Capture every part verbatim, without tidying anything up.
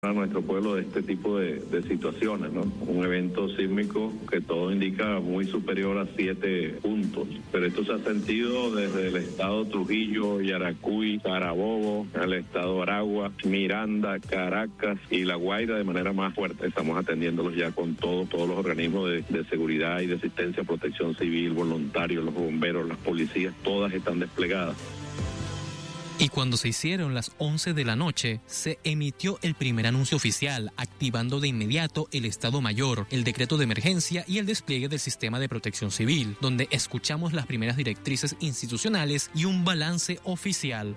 a nuestro pueblo de este tipo de, de situaciones, ¿no? Un evento sísmico que todo indica muy superior a siete puntos, pero esto se ha sentido desde el estado Trujillo, Yaracuy, Carabobo, el estado Aragua, Miranda, Caracas y La Guaira de manera más fuerte. Estamos atendiéndolos ya con todos, todos los organismos de, de seguridad y de asistencia, protección civil, voluntarios, los bomberos, las policías, todas están desplegadas. Y cuando se hicieron las once de la noche, se emitió el primer anuncio oficial, activando de inmediato el Estado Mayor, el decreto de emergencia y el despliegue del sistema de protección civil, donde escuchamos las primeras directrices institucionales y un balance oficial.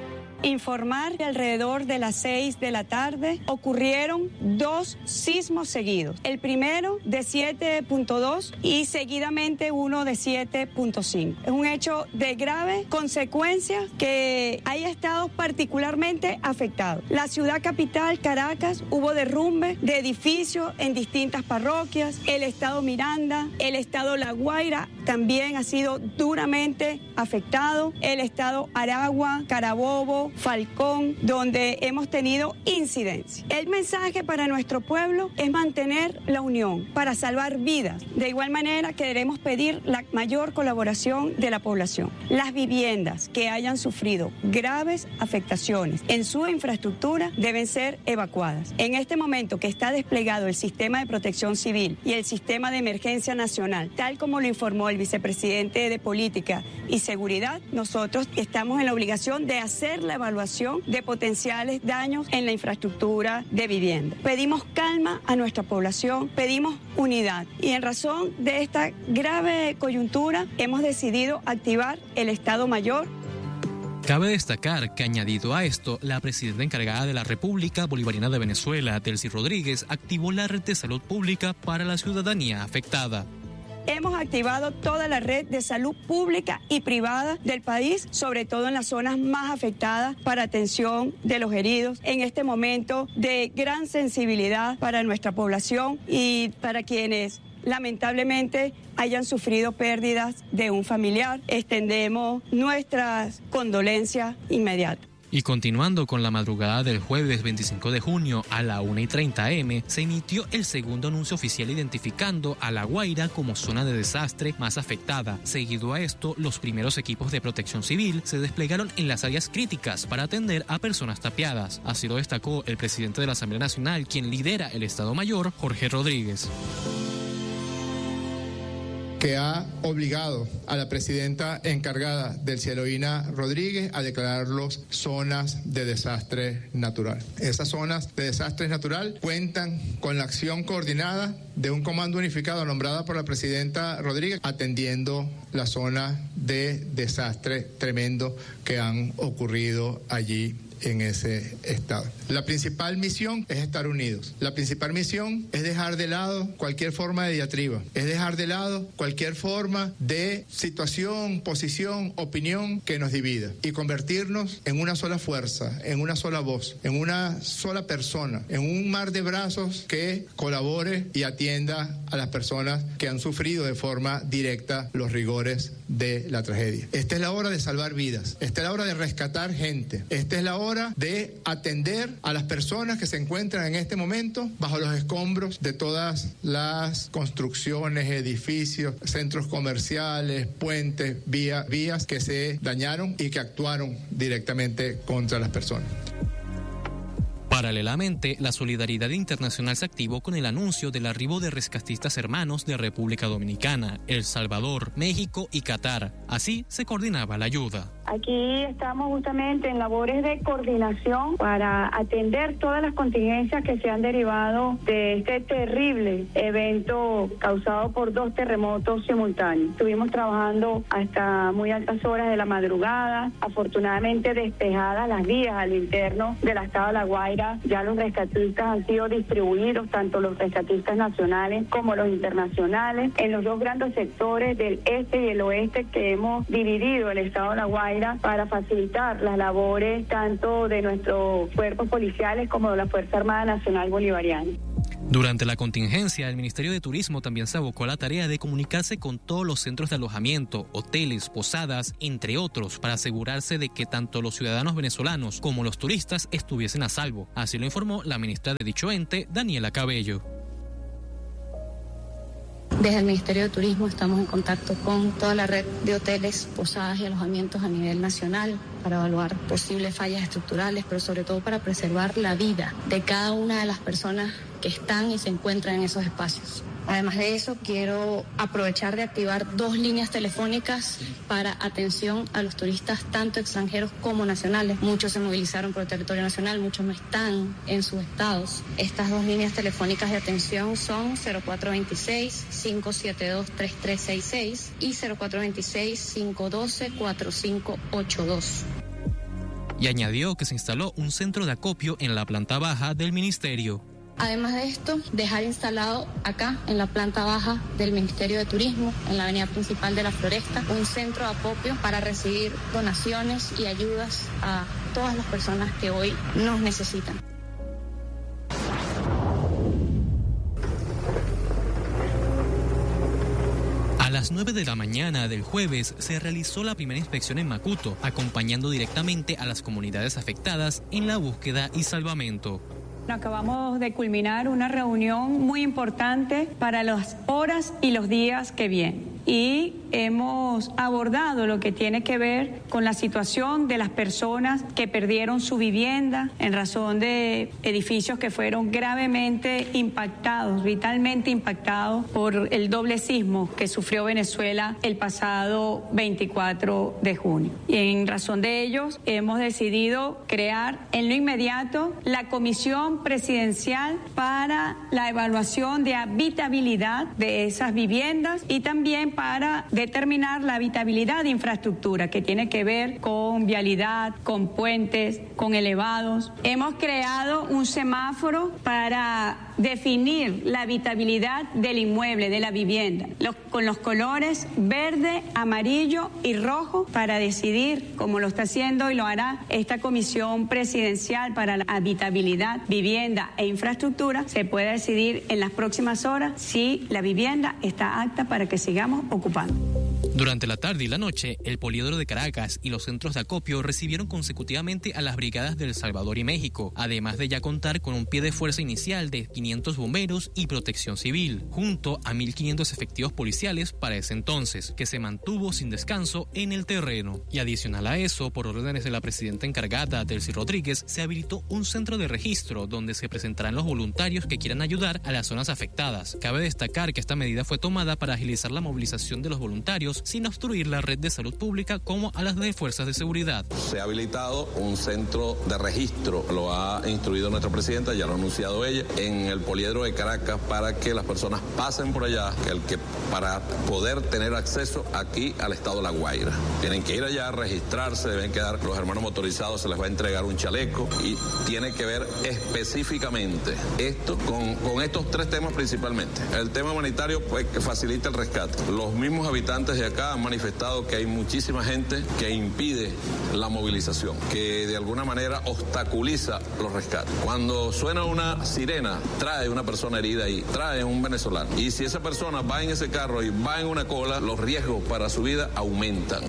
Informar que alrededor de las seis de la tarde ocurrieron dos sismos seguidos. El primero de siete punto dos y seguidamente uno de siete punto cinco. Es un hecho de grave consecuencia que hay estados particularmente afectados. La ciudad capital, Caracas, hubo derrumbe de edificios en distintas parroquias. El estado Miranda, el estado La Guaira también ha sido duramente afectado. El estado Aragua, Carabobo, Falcón, donde hemos tenido incidencia. El mensaje para nuestro pueblo es mantener la unión para salvar vidas. De igual manera, queremos pedir la mayor colaboración de la población. Las viviendas que hayan sufrido graves afectaciones en su infraestructura deben ser evacuadas. En este momento que está desplegado el sistema de protección civil y el sistema de emergencia nacional, tal como lo informó el vicepresidente de Política y Seguridad, nosotros estamos en la obligación de hacer la evaluación de potenciales daños en la infraestructura de vivienda. Pedimos calma a nuestra población, pedimos unidad y en razón de esta grave coyuntura hemos decidido activar el Estado Mayor. Cabe destacar que añadido a esto, la presidenta encargada de la República Bolivariana de Venezuela, Delcy Rodríguez, activó la red de salud pública para la ciudadanía afectada. Hemos activado toda la red de salud pública y privada del país, sobre todo en las zonas más afectadas para atención de los heridos, en este momento de gran sensibilidad para nuestra población y para quienes lamentablemente hayan sufrido pérdidas de un familiar. Extendemos nuestras condolencias inmediatas. Y continuando con la madrugada del jueves veinticinco de junio a la una y treinta eme, se emitió el segundo anuncio oficial identificando a La Guaira como zona de desastre más afectada. Seguido a esto, los primeros equipos de protección civil se desplegaron en las áreas críticas para atender a personas tapiadas. Así lo destacó el presidente de la Asamblea Nacional, quien lidera el Estado Mayor, Jorge Rodríguez, que ha obligado a la presidenta encargada del Cieloína Rodríguez a declararlos zonas de desastre natural. Esas zonas de desastre natural cuentan con la acción coordinada de un comando unificado nombrado por la presidenta Rodríguez, atendiendo las zonas de desastre tremendo que han ocurrido allí en ese estado. La principal misión es estar unidos. La principal misión es dejar de lado cualquier forma de diatriba, es dejar de lado cualquier forma de situación, posición, opinión que nos divida y convertirnos en una sola fuerza, en una sola voz, en una sola persona, en un mar de brazos que colabore y atienda a las personas que han sufrido de forma directa los rigores de la tragedia. Esta es la hora de salvar vidas, esta es la hora de rescatar gente, esta es la hora de atender a las personas que se encuentran en este momento bajo los escombros de todas las construcciones, edificios, centros comerciales, puentes, vía, vías que se dañaron y que actuaron directamente contra las personas. Paralelamente, la solidaridad internacional se activó con el anuncio del arribo de rescatistas hermanos de República Dominicana, El Salvador, México y Qatar. Así se coordinaba la ayuda. Aquí estamos justamente en labores de coordinación para atender todas las contingencias que se han derivado de este terrible evento causado por dos terremotos simultáneos. Estuvimos trabajando hasta muy altas horas de la madrugada, afortunadamente despejadas las vías al interno del estado de La Guaira. Ya los rescatistas han sido distribuidos, tanto los rescatistas nacionales como los internacionales, en los dos grandes sectores del este y el oeste que hemos dividido el estado de La Guaira para facilitar las labores tanto de nuestros cuerpos policiales como de la Fuerza Armada Nacional Bolivariana. Durante la contingencia, el Ministerio de Turismo también se abocó a la tarea de comunicarse con todos los centros de alojamiento, hoteles, posadas, entre otros, para asegurarse de que tanto los ciudadanos venezolanos como los turistas estuviesen a salvo. Así lo informó la ministra de dicho ente, Daniela Cabello. Desde el Ministerio de Turismo estamos en contacto con toda la red de hoteles, posadas y alojamientos a nivel nacional para evaluar posibles fallas estructurales, pero sobre todo para preservar la vida de cada una de las personas que están y se encuentran en esos espacios. Además de eso, quiero aprovechar de activar dos líneas telefónicas para atención a los turistas, tanto extranjeros como nacionales. Muchos se movilizaron por el territorio nacional, muchos no están en sus estados. Estas dos líneas telefónicas de atención son cero cuatro dos seis, cinco siete dos, tres tres seis seis y cero cuatro dos seis, cinco uno dos, cuatro cinco ocho dos. Y añadió que se instaló un centro de acopio en la planta baja del ministerio. Además de esto, dejar instalado acá, en la planta baja del Ministerio de Turismo, en la avenida principal de La Floresta, un centro de acopio para recibir donaciones y ayudas a todas las personas que hoy nos necesitan. A las nueve de la mañana del jueves se realizó la primera inspección en Macuto, acompañando directamente a las comunidades afectadas en la búsqueda y salvamento. Acabamos de culminar una reunión muy importante para las horas y los días que vienen. Y hemos abordado lo que tiene que ver con la situación de las personas que perdieron su vivienda en razón de edificios que fueron gravemente impactados, vitalmente impactados por el doble sismo que sufrió Venezuela el pasado veinticuatro de junio. Y en razón de ellos hemos decidido crear en lo inmediato la Comisión Presidencial para la evaluación de habitabilidad de esas viviendas y también para determinar la habitabilidad de infraestructura que tiene que ver con vialidad, con puentes, con elevados. Hemos creado un semáforo para definir la habitabilidad del inmueble, de la vivienda, los, con los colores verde, amarillo y rojo para decidir, como lo está haciendo y lo hará esta Comisión Presidencial para la Habitabilidad, Vivienda e Infraestructura, se puede decidir en las próximas horas si la vivienda está apta para que sigamos ocupando. Durante la tarde y la noche, el Poliedro de Caracas y los centros de acopio recibieron consecutivamente a las brigadas de El Salvador y México, además de ya contar con un pie de fuerza inicial de quinientos bomberos y protección civil, junto a mil quinientos efectivos policiales para ese entonces, que se mantuvo sin descanso en el terreno. Y adicional a eso, por órdenes de la presidenta encargada, Delcy Rodríguez, se habilitó un centro de registro donde se presentarán los voluntarios que quieran ayudar a las zonas afectadas. Cabe destacar que esta medida fue tomada para agilizar la movilización de los voluntarios sin obstruir la red de salud pública como a las de fuerzas de seguridad. Se ha habilitado un centro de registro, lo ha instruido nuestra presidenta, ya lo ha anunciado ella, en el Poliedro de Caracas para que las personas pasen por allá, que el que para poder tener acceso aquí al estado de La Guaira. Tienen que ir allá a registrarse, deben quedar los hermanos motorizados, se les va a entregar un chaleco y tiene que ver específicamente esto con, con estos tres temas principalmente. El tema humanitario, pues, que facilita el rescate. Los mismos habitantes de acá han manifestado que hay muchísima gente que impide la movilización, que de alguna manera obstaculiza los rescates. Cuando suena una sirena, trae una persona herida ahí, trae un venezolano. Y si esa persona va en ese carro y va en una cola, los riesgos para su vida aumentan.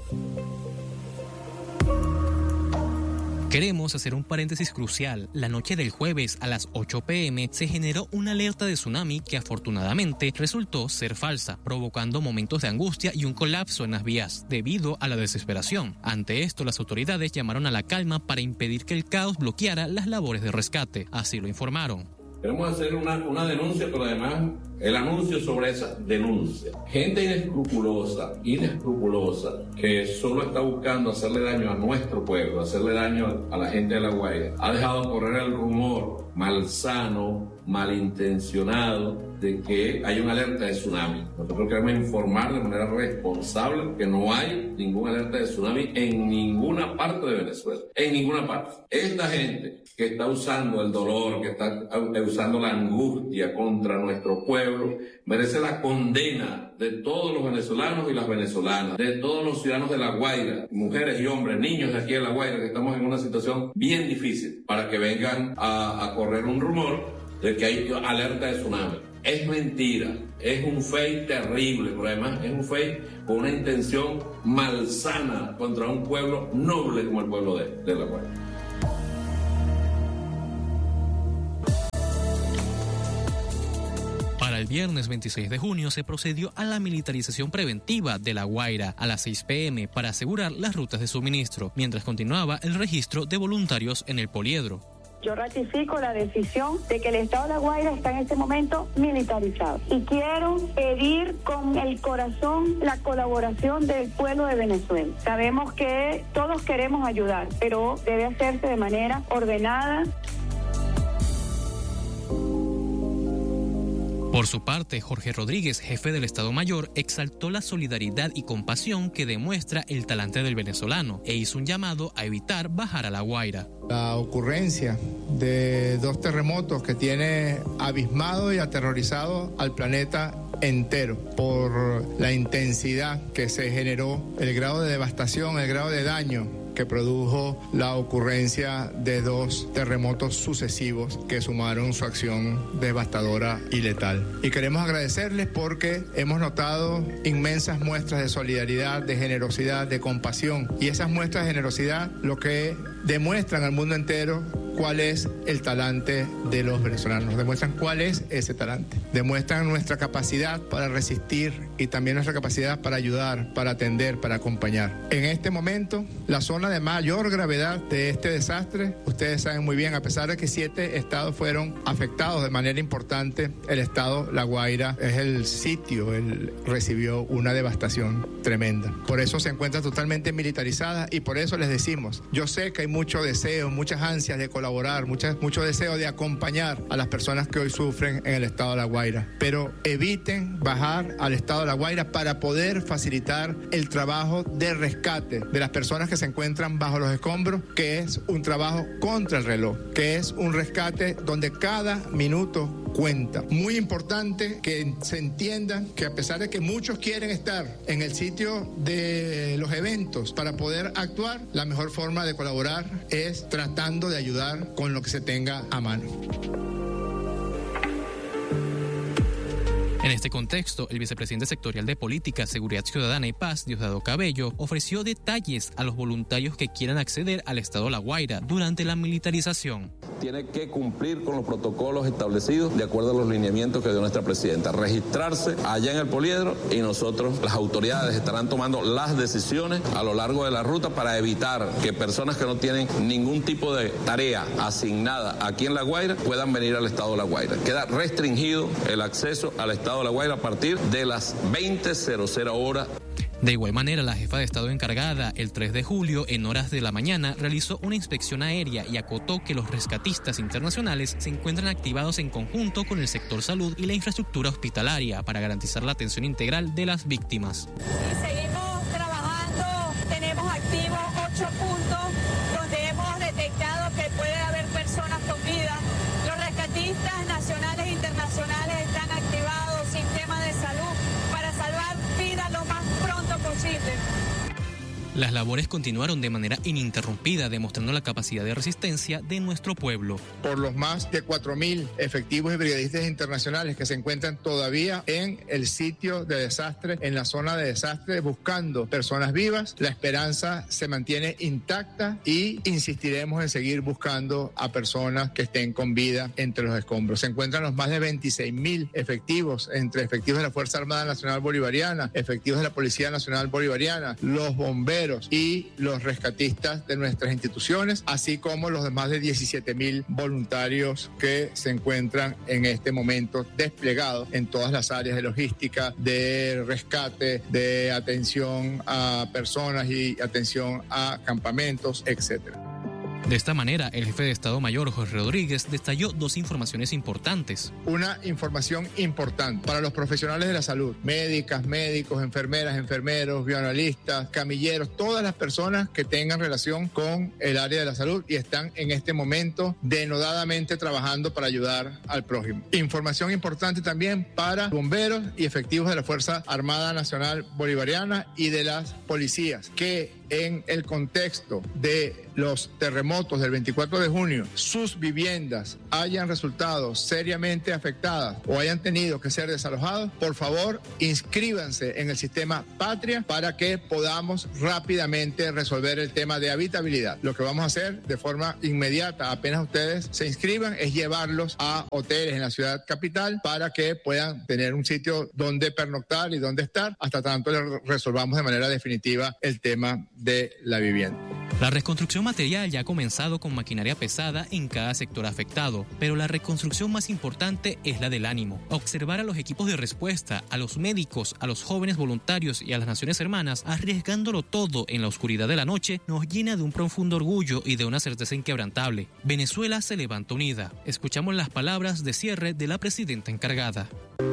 Queremos hacer un paréntesis crucial. La noche del jueves a las ocho pe eme se generó una alerta de tsunami que afortunadamente resultó ser falsa, provocando momentos de angustia y un colapso en las vías debido a la desesperación. Ante esto, las autoridades llamaron a la calma para impedir que el caos bloqueara las labores de rescate. Así lo informaron. Queremos hacer una, una denuncia, pero además el anuncio sobre esa denuncia. Gente inescrupulosa, inescrupulosa, que solo está buscando hacerle daño a nuestro pueblo, hacerle daño a la gente de La Guaira. Ha dejado correr el rumor malsano, malintencionado, de que hay una alerta de tsunami. Nosotros queremos informar de manera responsable que no hay ninguna alerta de tsunami en ninguna parte de Venezuela. En ninguna parte. Esta gente que está usando el dolor, que está usando la angustia contra nuestro pueblo, merece la condena de todos los venezolanos y las venezolanas, de todos los ciudadanos de La Guaira, mujeres y hombres, niños de aquí de La Guaira, que estamos en una situación bien difícil, para que vengan a, a correr un rumor de que hay alerta de tsunami. Es mentira, es un fake terrible, pero además es un fake con una intención malsana contra un pueblo noble como el pueblo de, de La Guaira. Para el viernes veintiséis de junio se procedió a la militarización preventiva de La Guaira a las seis pe eme para asegurar las rutas de suministro, mientras continuaba el registro de voluntarios en el poliedro. Yo ratifico la decisión de que el Estado de La Guaira está en este momento militarizado. Y quiero pedir con el corazón la colaboración del pueblo de Venezuela. Sabemos que todos queremos ayudar, pero debe hacerse de manera ordenada. Por su parte, Jorge Rodríguez, jefe del Estado Mayor, exaltó la solidaridad y compasión que demuestra el talante del venezolano e hizo un llamado a evitar bajar a La Guaira. La ocurrencia de dos terremotos que tiene abismado y aterrorizado al planeta entero por la intensidad que se generó, el grado de devastación, el grado de daño que produjo la ocurrencia de dos terremotos sucesivos que sumaron su acción devastadora y letal. Y queremos agradecerles porque hemos notado inmensas muestras de solidaridad, de generosidad, de compasión. Y esas muestras de generosidad lo que demuestran al mundo entero cuál es el talante de los venezolanos, demuestran cuál es ese talante, demuestran nuestra capacidad para resistir y también nuestra capacidad para ayudar, para atender, para acompañar. En este momento, la zona de mayor gravedad de este desastre, ustedes saben muy bien, a pesar de que siete estados fueron afectados de manera importante, el estado La Guaira es el sitio, él recibió una devastación tremenda. Por eso se encuentra totalmente militarizada y por eso les decimos, yo sé que hay mucho deseo, muchas ansias de colaborar, mucho, mucho deseo de acompañar a las personas que hoy sufren en el estado de La Guaira, pero eviten bajar al estado de La Guaira para poder facilitar el trabajo de rescate de las personas que se encuentran bajo los escombros, que es un trabajo contra el reloj, que es un rescate donde cada minuto cuenta. Muy importante que se entienda que a pesar de que muchos quieren estar en el sitio de los eventos para poder actuar, la mejor forma de colaborar es tratando de ayudar con lo que se tenga a mano. En este contexto, el vicepresidente sectorial de Política, Seguridad Ciudadana y Paz, Diosdado Cabello, ofreció detalles a los voluntarios que quieran acceder al estado La Guaira durante la militarización. Tiene que cumplir con los protocolos establecidos de acuerdo a los lineamientos que dio nuestra presidenta. Registrarse allá en el poliedro y nosotros, las autoridades, estarán tomando las decisiones a lo largo de la ruta para evitar que personas que no tienen ningún tipo de tarea asignada aquí en La Guaira puedan venir al estado La Guaira. Queda restringido el acceso al estado de La Guaira a partir de las veinte horas. De igual manera, la jefa de Estado encargada, el tres de julio, en horas de la mañana, realizó una inspección aérea y acotó que los rescatistas internacionales se encuentran activados en conjunto con el sector salud y la infraestructura hospitalaria para garantizar la atención integral de las víctimas. Y seguimos trabajando, tenemos activos ocho puntos donde hemos detectado que puede haber personas con vida. Los rescatistas nacionales e internacionales están activados, sistema de salud, para salvar vidas lo más pronto posible. Las labores continuaron de manera ininterrumpida, demostrando la capacidad de resistencia de nuestro pueblo. Por los más de cuatro mil efectivos y brigadistas internacionales que se encuentran todavía en el sitio de desastre, en la zona de desastre, buscando personas vivas, la esperanza se mantiene intacta y insistiremos en seguir buscando a personas que estén con vida entre los escombros. Se encuentran los más de veintiséis mil efectivos, entre efectivos de la Fuerza Armada Nacional Bolivariana, efectivos de la Policía Nacional Bolivariana, los bomberos y los rescatistas de nuestras instituciones, así como los demás de diecisiete mil voluntarios que se encuentran en este momento desplegados en todas las áreas de logística, de rescate, de atención a personas y atención a campamentos, etcétera. De esta manera, el jefe de Estado Mayor, Jorge Rodríguez, detalló dos informaciones importantes. Una información importante para los profesionales de la salud, médicas, médicos, enfermeras, enfermeros, bioanalistas, camilleros, todas las personas que tengan relación con el área de la salud y están en este momento denodadamente trabajando para ayudar al prójimo. Información importante también para bomberos y efectivos de la Fuerza Armada Nacional Bolivariana y de las policías, que en el contexto de los terremotos del veinticuatro de junio, sus viviendas hayan resultado seriamente afectadas o hayan tenido que ser desalojados, por favor, inscríbanse en el sistema Patria para que podamos rápidamente resolver el tema de habitabilidad. Lo que vamos a hacer de forma inmediata, apenas ustedes se inscriban, es llevarlos a hoteles en la ciudad capital para que puedan tener un sitio donde pernoctar y donde estar hasta tanto le resolvamos de manera definitiva el tema de la vivienda. La reconstrucción material ya ha comenzado con maquinaria pesada en cada sector afectado, pero la reconstrucción más importante es la del ánimo. Observar a los equipos de respuesta, a los médicos, a los jóvenes voluntarios y a las naciones hermanas arriesgándolo todo en la oscuridad de la noche nos llena de un profundo orgullo y de una certeza inquebrantable. Venezuela se levanta unida. Escuchamos las palabras de cierre de la presidenta encargada.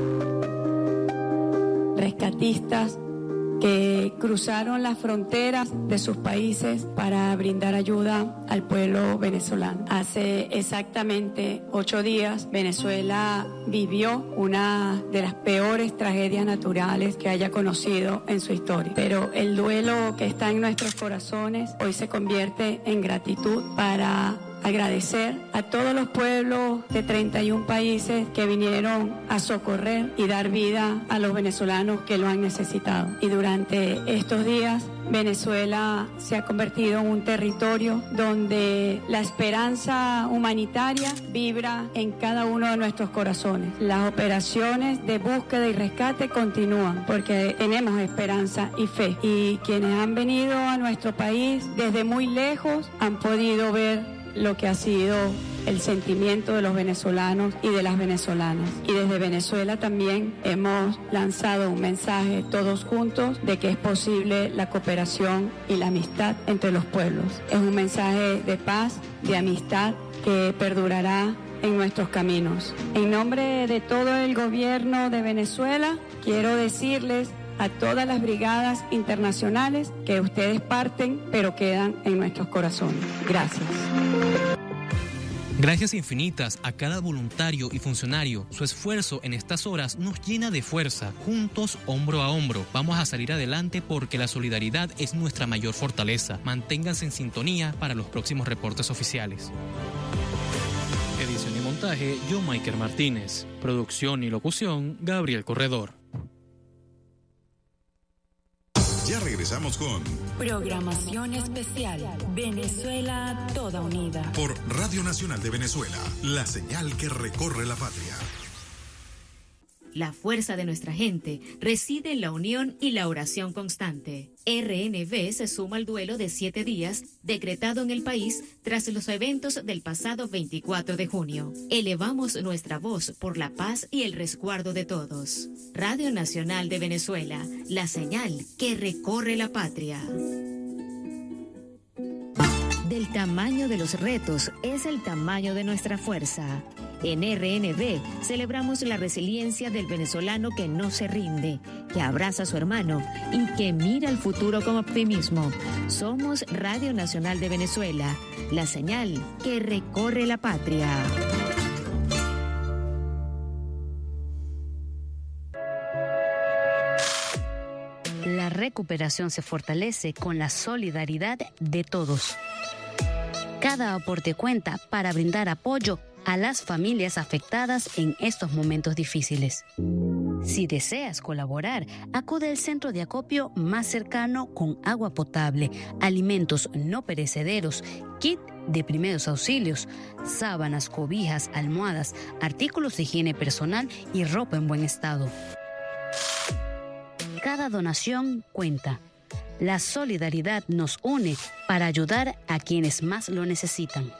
Rescatistas que cruzaron las fronteras de sus países para brindar ayuda al pueblo venezolano. Hace exactamente ocho días, Venezuela vivió una de las peores tragedias naturales que haya conocido en su historia. Pero el duelo que está en nuestros corazones hoy se convierte en gratitud para agradecer a todos los pueblos de treinta y un países que vinieron a socorrer y dar vida a los venezolanos que lo han necesitado. Y durante estos días, Venezuela se ha convertido en un territorio donde la esperanza humanitaria vibra en cada uno de nuestros corazones. Las operaciones de búsqueda y rescate continúan porque tenemos esperanza y fe. Y quienes han venido a nuestro país desde muy lejos han podido ver lo que ha sido el sentimiento de los venezolanos y de las venezolanas. Y desde Venezuela también hemos lanzado un mensaje todos juntos de que es posible la cooperación y la amistad entre los pueblos. Es un mensaje de paz, de amistad que perdurará en nuestros caminos. En nombre de todo el gobierno de Venezuela, quiero decirles a todas las brigadas internacionales que ustedes parten, pero quedan en nuestros corazones. Gracias. Gracias infinitas a cada voluntario y funcionario. Su esfuerzo en estas horas nos llena de fuerza. Juntos, hombro a hombro, vamos a salir adelante porque la solidaridad es nuestra mayor fortaleza. Manténganse en sintonía para los próximos reportes oficiales. Edición y montaje, yo, Maiker Martínez. Producción y locución, Gabriel Corredor. Ya regresamos con Programación Especial Venezuela Toda Unida por Radio Nacional de Venezuela, la señal que recorre la patria. La fuerza de nuestra gente reside en la unión y la oración constante. R N V se suma al duelo de siete días decretado en el país tras los eventos del pasado veinticuatro de junio. Elevamos nuestra voz por la paz y el resguardo de todos. Radio Nacional de Venezuela, la señal que recorre la patria. Del tamaño de los retos es el tamaño de nuestra fuerza. En R N V celebramos la resiliencia del venezolano que no se rinde, que abraza a su hermano y que mira al futuro con optimismo. Somos Radio Nacional de Venezuela, la señal que recorre la patria. La recuperación se fortalece con la solidaridad de todos. Cada aporte cuenta para brindar apoyo a las familias afectadas en estos momentos difíciles. Si deseas colaborar, acude al centro de acopio más cercano con agua potable, alimentos no perecederos, kit de primeros auxilios, sábanas, cobijas, almohadas, artículos de higiene personal y ropa en buen estado. Cada donación cuenta. La solidaridad nos une para ayudar a quienes más lo necesitan.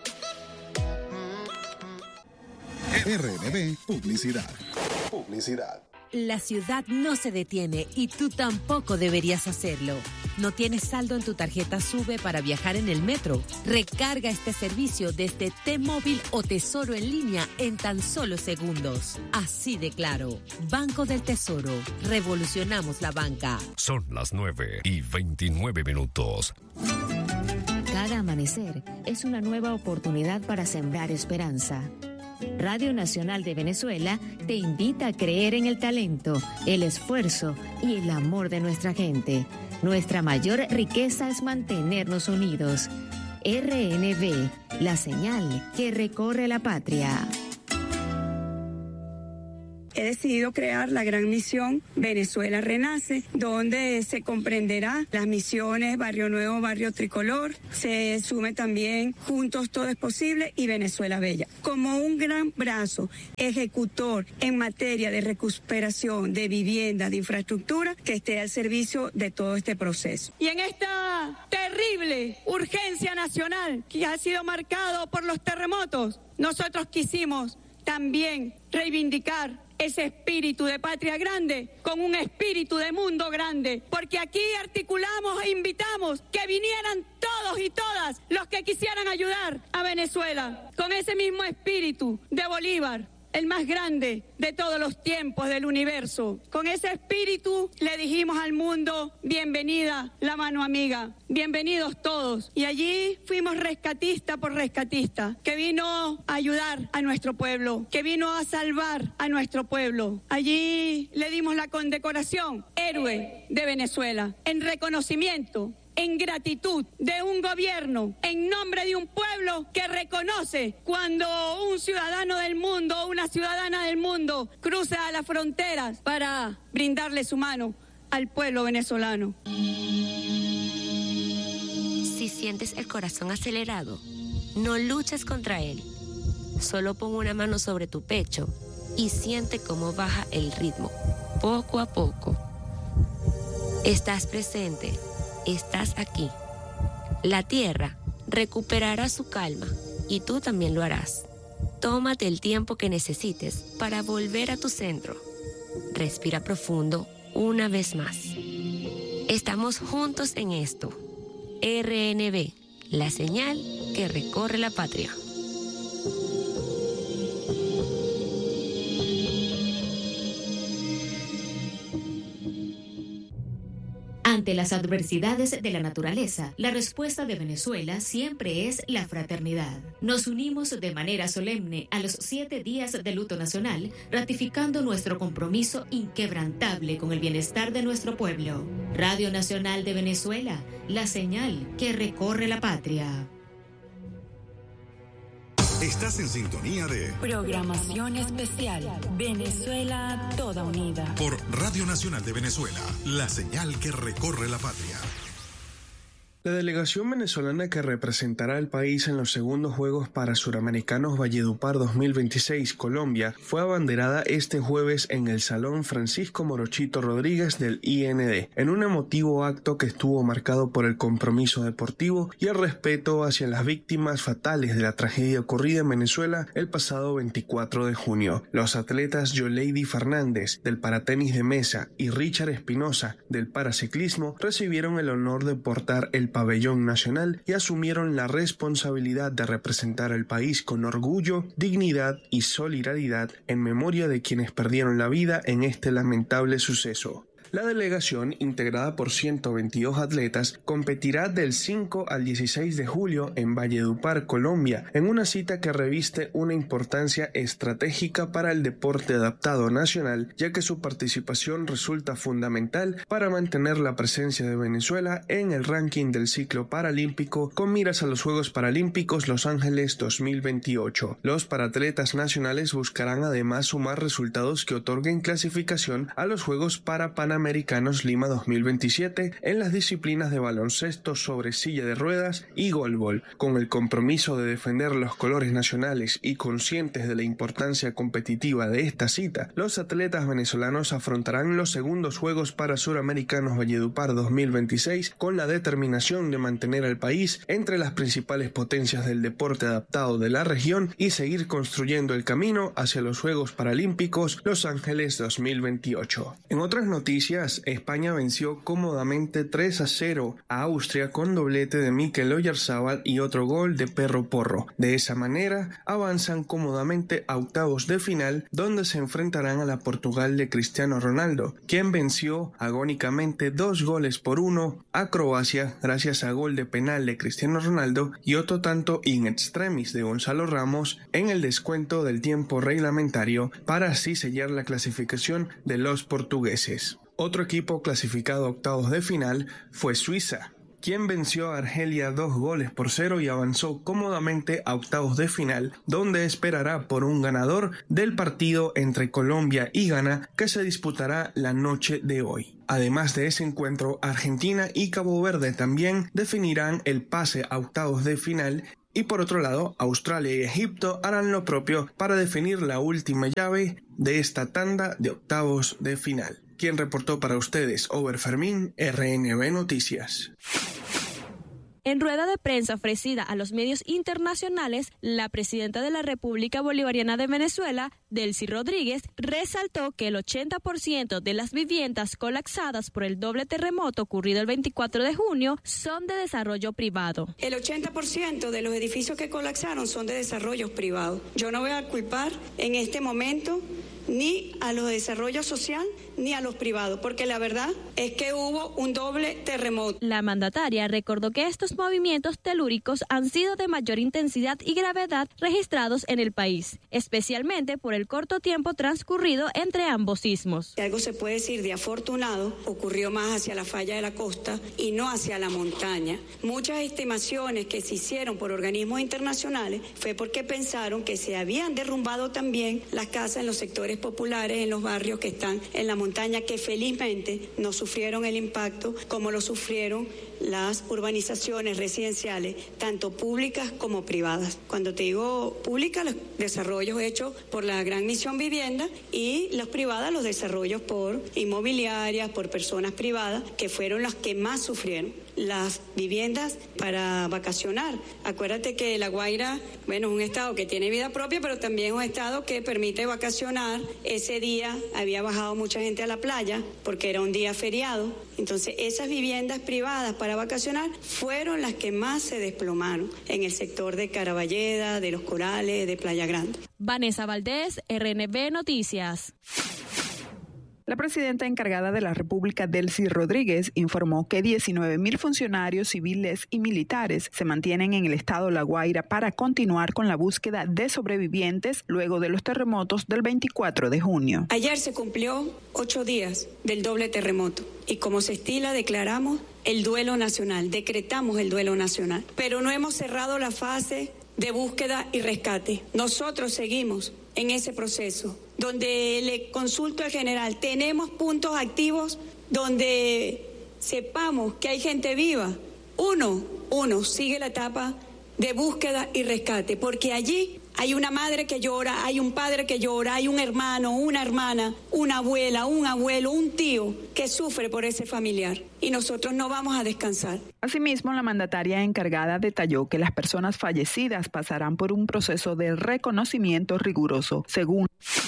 R N V Publicidad. Publicidad. La ciudad no se detiene y tú tampoco deberías hacerlo. ¿No tienes saldo en tu tarjeta SUBE para viajar en el metro? Recarga este servicio desde T-Móvil o Tesoro en línea en tan solo segundos. Así de claro. Banco del Tesoro. Revolucionamos la banca. Son las nueve y veintinueve minutos. Cada amanecer es una nueva oportunidad para sembrar esperanza. Radio Nacional de Venezuela te invita a creer en el talento, el esfuerzo y el amor de nuestra gente. Nuestra mayor riqueza es mantenernos unidos. R N V, la señal que recorre la patria. He decidido crear la gran misión Venezuela Renace, donde se comprenderá las misiones Barrio Nuevo, Barrio Tricolor, se sume también Juntos Todo es Posible y Venezuela Bella, como un gran brazo ejecutor en materia de recuperación de vivienda, de infraestructura, que esté al servicio de todo este proceso. Y en esta terrible urgencia nacional que ha sido marcado por los terremotos, nosotros quisimos también reivindicar ese espíritu de patria grande con un espíritu de mundo grande, porque aquí articulamos e invitamos que vinieran todos y todas los que quisieran ayudar a Venezuela, con ese mismo espíritu de Bolívar, el más grande de todos los tiempos del universo. Con ese espíritu le dijimos al mundo, bienvenida la mano amiga, bienvenidos todos. Y allí fuimos rescatista por rescatista, que vino a ayudar a nuestro pueblo, que vino a salvar a nuestro pueblo. Allí le dimos la condecoración Héroe de Venezuela, en reconocimiento, en gratitud de un gobierno, en nombre de un pueblo que reconoce cuando un ciudadano del mundo o una ciudadana del mundo cruza las fronteras para brindarle su mano al pueblo venezolano. Si sientes el corazón acelerado, no luches contra él. Solo pon una mano sobre tu pecho y siente cómo baja el ritmo, poco a poco. Estás presente. Estás aquí. La tierra recuperará su calma y tú también lo harás. Tómate el tiempo que necesites para volver a tu centro. Respira profundo una vez más. Estamos juntos en esto. R N V, la señal que recorre la patria. Ante las adversidades de la naturaleza, la respuesta de Venezuela siempre es la fraternidad. Nos unimos de manera solemne a los siete días de luto nacional, ratificando nuestro compromiso inquebrantable con el bienestar de nuestro pueblo. Radio Nacional de Venezuela, la señal que recorre la patria. Estás en sintonía de Programación Especial Venezuela Toda Unida por Radio Nacional de Venezuela, la señal que recorre la patria. La delegación venezolana que representará al país en los segundos Juegos Parasuramericanos Valledupar dos mil veintiséis, Colombia, fue abanderada este jueves en el Salón Francisco Morochito Rodríguez del I N D, en un emotivo acto que estuvo marcado por el compromiso deportivo y el respeto hacia las víctimas fatales de la tragedia ocurrida en Venezuela el pasado veinticuatro de junio. Los atletas Yoleidy Fernández, del paratenis de mesa, y Richard Espinosa, del paraciclismo, recibieron el honor de portar el pabellón nacional y asumieron la responsabilidad de representar al país con orgullo, dignidad y solidaridad en memoria de quienes perdieron la vida en este lamentable suceso. La delegación, integrada por ciento veintidós atletas, competirá del cinco al dieciséis de julio en Valledupar, Colombia, en una cita que reviste una importancia estratégica para el deporte adaptado nacional, ya que su participación resulta fundamental para mantener la presencia de Venezuela en el ranking del ciclo paralímpico con miras a los Juegos Paralímpicos Los Ángeles dos mil veintiocho. Los paratletas nacionales buscarán además sumar resultados que otorguen clasificación a los Juegos Parapanamericanos Americanos Lima dos mil veintisiete en las disciplinas de baloncesto sobre silla de ruedas y golbol. Con el compromiso de defender los colores nacionales y conscientes de la importancia competitiva de esta cita, los atletas venezolanos afrontarán los segundos Juegos Parasuramericanos Valledupar dos mil veintiséis con la determinación de mantener al país entre las principales potencias del deporte adaptado de la región y seguir construyendo el camino hacia los Juegos Paralímpicos Los Ángeles dos mil veintiocho. En otras noticias, España venció cómodamente tres a cero a Austria con doblete de Mikel Oyarzabal y otro gol de Perro Porro. De esa manera, avanzan cómodamente a octavos de final, donde se enfrentarán a la Portugal de Cristiano Ronaldo, quien venció agónicamente dos goles por uno a Croacia gracias a gol de penal de Cristiano Ronaldo y otro tanto in extremis de Gonzalo Ramos en el descuento del tiempo reglamentario, para así sellar la clasificación de los portugueses. Otro equipo clasificado a octavos de final fue Suiza, quien venció a Argelia dos goles por cero y avanzó cómodamente a octavos de final, donde esperará por un ganador del partido entre Colombia y Ghana que se disputará la noche de hoy. Además de ese encuentro, Argentina y Cabo Verde también definirán el pase a octavos de final. Y por otro lado, Australia y Egipto harán lo propio para definir la última llave de esta tanda de octavos de final. Quien reportó para ustedes, Over Fermín, R N B Noticias. En rueda de prensa ofrecida a los medios internacionales, la presidenta de la República Bolivariana de Venezuela, Delcy Rodríguez, resaltó que el ochenta por ciento de las viviendas colapsadas por el doble terremoto ocurrido el veinticuatro de junio son de desarrollo privado. El ochenta por ciento de los edificios que colapsaron son de desarrollos privados. Yo no voy a culpar en este momento ni a los de desarrollo social ni a los privados, porque la verdad es que hubo un doble terremoto. La mandataria recordó que estos movimientos telúricos han sido de mayor intensidad y gravedad registrados en el país, especialmente por el corto tiempo transcurrido entre ambos sismos. Si algo se puede decir de afortunado, ocurrió más hacia la falla de la costa y no hacia la montaña. Muchas estimaciones que se hicieron por organismos internacionales fue porque pensaron que se habían derrumbado también las casas en los sectores populares, en los barrios que están en la montaña, que felizmente no sufrieron el impacto como lo sufrieron las urbanizaciones residenciales, tanto públicas como privadas. Cuando te digo públicas, los desarrollos hechos por la Gran Misión Vivienda, y los privadas, los desarrollos por inmobiliarias, por personas privadas, que fueron las que más sufrieron. Las viviendas para vacacionar. Acuérdate que La Guaira, bueno, es un estado que tiene vida propia, pero también es un estado que permite vacacionar. Ese día había bajado mucha gente a la playa porque era un día feriado. Entonces, esas viviendas privadas para vacacionar fueron las que más se desplomaron en el sector de Caraballeda, de Los Corales, de Playa Grande. Vanessa Valdés, R N B Noticias. La presidenta encargada de la República, Delcy Rodríguez, informó que diecinueve mil funcionarios civiles y militares se mantienen en el estado La Guaira para continuar con la búsqueda de sobrevivientes luego de los terremotos del veinticuatro de junio. Ayer se cumplió ocho días del doble terremoto y, como se estila, declaramos el duelo nacional, decretamos el duelo nacional, pero no hemos cerrado la fase de búsqueda y rescate. Nosotros seguimos en ese proceso, donde le consulto al general, tenemos puntos activos donde sepamos que hay gente viva. Uno, uno, sigue la etapa de búsqueda y rescate, porque allí hay una madre que llora, hay un padre que llora, hay un hermano, una hermana, una abuela, un abuelo, un tío que sufre por ese familiar. Y nosotros no vamos a descansar. Asimismo, la mandataria encargada detalló que las personas fallecidas pasarán por un proceso de reconocimiento riguroso, según.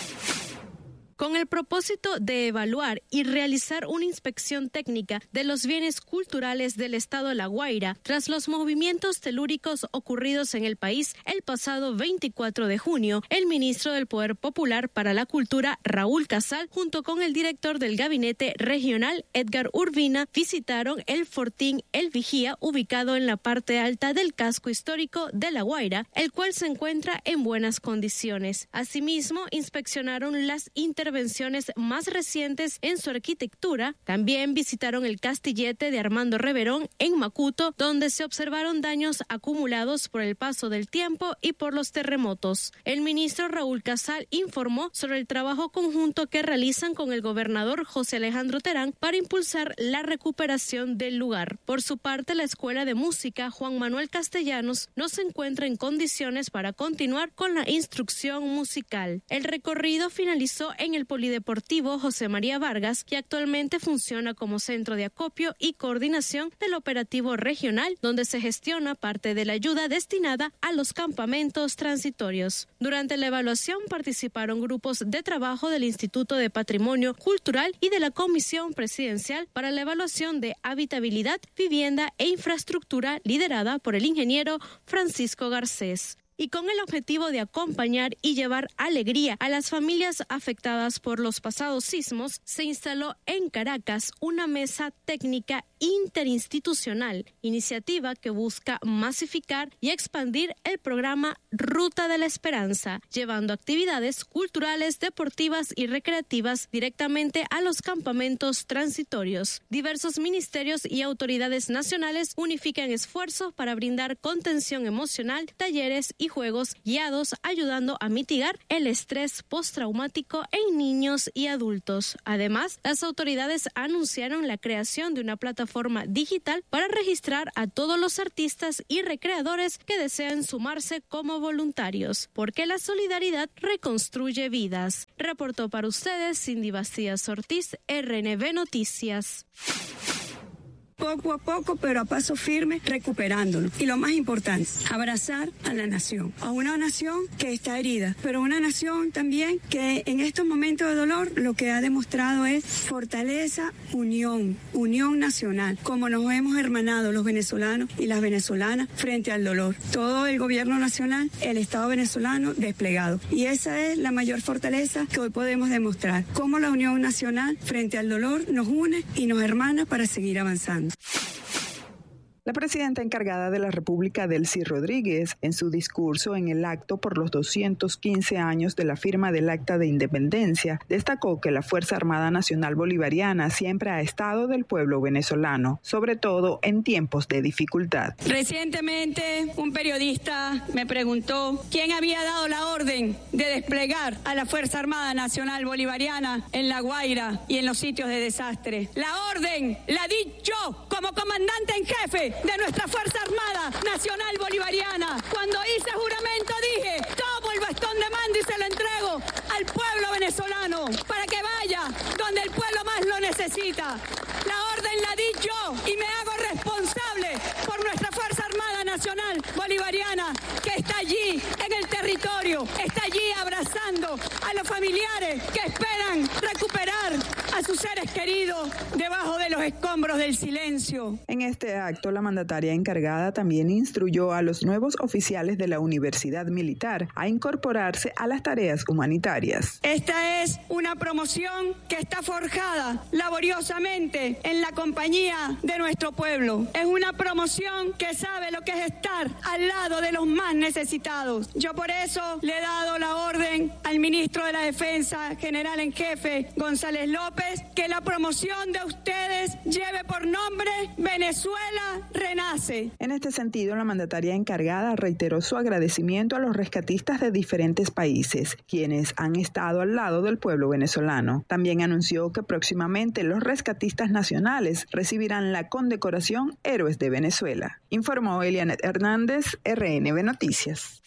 Con el propósito de evaluar y realizar una inspección técnica de los bienes culturales del estado de La Guaira, tras los movimientos telúricos ocurridos en el país el pasado veinticuatro de junio, el ministro del Poder Popular para la Cultura, Raúl Casal, junto con el director del Gabinete Regional, Edgar Urbina, visitaron el Fortín El Vigía, ubicado en la parte alta del casco histórico de La Guaira, el cual se encuentra en buenas condiciones. Asimismo, inspeccionaron las intervenciones más recientes en su arquitectura. También visitaron el Castillete de Armando Reverón en Macuto, donde se observaron daños acumulados por el paso del tiempo y por los terremotos. El ministro Raúl Casal informó sobre el trabajo conjunto que realizan con el gobernador José Alejandro Terán para impulsar la recuperación del lugar. Por su parte, la Escuela de Música Juan Manuel Castellanos no se encuentra en condiciones para continuar con la instrucción musical. El recorrido finalizó en el Polideportivo José María Vargas, que actualmente funciona como centro de acopio y coordinación del operativo regional, donde se gestiona parte de la ayuda destinada a los campamentos transitorios. Durante la evaluación participaron grupos de trabajo del Instituto de Patrimonio Cultural y de la Comisión Presidencial para la Evaluación de Habitabilidad, Vivienda e Infraestructura, liderada por el ingeniero Francisco Garcés. y con el objetivo de acompañar y llevar alegría a las familias afectadas por los pasados sismos, se instaló en Caracas una mesa técnica interinstitucional, iniciativa que busca masificar y expandir el programa Ruta de la Esperanza, llevando actividades culturales, deportivas y recreativas directamente a los campamentos transitorios. Diversos ministerios y autoridades nacionales unifican esfuerzos para brindar contención emocional, talleres y juegos guiados, ayudando a mitigar el estrés postraumático en niños y adultos. Además, las autoridades anunciaron la creación de una plataforma digital para registrar a todos los artistas y recreadores que desean sumarse como voluntarios, porque la solidaridad reconstruye vidas. Reportó para ustedes Cindy Bastías Ortiz, R N V Noticias. Poco a poco, pero a paso firme, recuperándonos. Y lo más importante, abrazar a la nación, a una nación que está herida, pero una nación también que en estos momentos de dolor lo que ha demostrado es fortaleza, unión, unión nacional, como nos hemos hermanado los venezolanos y las venezolanas frente al dolor. Todo el gobierno nacional, el Estado venezolano desplegado. Y esa es la mayor fortaleza que hoy podemos demostrar, cómo la unión nacional frente al dolor nos une y nos hermana para seguir avanzando. La presidenta encargada de la República, Delcy Rodríguez, en su discurso en el acto por los doscientos quince años de la firma del Acta de Independencia, destacó que la Fuerza Armada Nacional Bolivariana siempre ha estado del pueblo venezolano, sobre todo en tiempos de dificultad. Recientemente, un periodista me preguntó quién había dado la orden de desplegar a la Fuerza Armada Nacional Bolivariana en La Guaira y en los sitios de desastre. La orden la di yo como comandante en jefe de nuestra Fuerza Armada Nacional Bolivariana. Cuando hice juramento dije, tomo el bastón de mando y se lo entrego al pueblo venezolano para que vaya donde el pueblo más lo necesita. La orden la di yo y me hago responsable por nuestra Fuerza Armada Nacional Bolivariana que está allí en el territorio, está allí abrazando a los familiares que esperan recuperar a sus seres queridos debajo de los escombros del silencio. En este acto, la mandataria encargada también instruyó a los nuevos oficiales de la Universidad Militar a incorporarse a las tareas humanitarias. Esta es una promoción que está forjada laboriosamente en la compañía de nuestro pueblo. Es una promoción que sabe lo que es estar al lado de los más necesitados. Yo por eso le he dado la orden al ministro de la Defensa, general en jefe, González López, que la promoción de ustedes lleve por nombre Venezuela Renace. En este sentido, la mandataria encargada reiteró su agradecimiento a los rescatistas de diferentes países, quienes han estado al lado del pueblo venezolano. También anunció que próximamente los rescatistas nacionales recibirán la condecoración Héroes de Venezuela. Informó Elianet Hernández, R N V Noticias.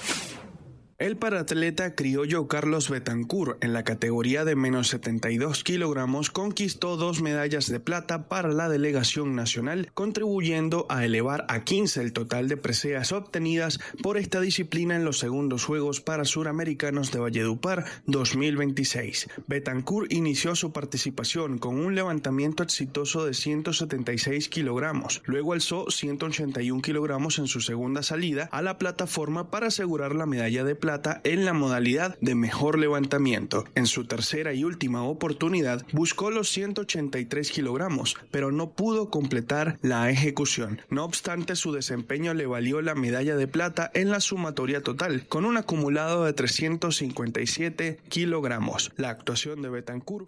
El paratleta criollo Carlos Betancur, en la categoría de menos setenta y dos kilogramos, conquistó dos medallas de plata para la delegación nacional, contribuyendo a elevar a quince el total de preseas obtenidas por esta disciplina en los segundos Juegos Parasuramericanos de Valledupar dos mil veintiséis. Betancur inició su participación con un levantamiento exitoso de ciento setenta y seis kilogramos, luego alzó ciento ochenta y un kilogramos en su segunda salida a la plataforma para asegurar la medalla de plata en la modalidad de mejor levantamiento. En su tercera y última oportunidad buscó los ciento ochenta y tres kilogramos, pero no pudo completar la ejecución. No obstante, su desempeño le valió la medalla de plata en la sumatoria total, con un acumulado de trescientos cincuenta y siete kilogramos. La actuación de Betancur.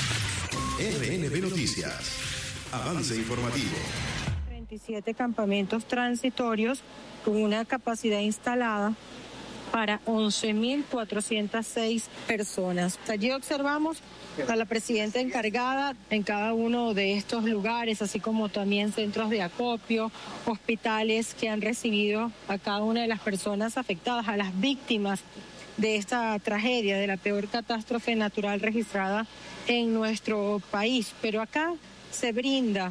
R N V Noticias. Avance informativo. treinta y siete campamentos transitorios con una capacidad instalada para once mil cuatrocientas seis personas. Allí observamos a la presidenta encargada en cada uno de estos lugares, así como también centros de acopio, hospitales que han recibido a cada una de las personas afectadas, a las víctimas de esta tragedia, de la peor catástrofe natural registrada en nuestro país. Pero acá se brinda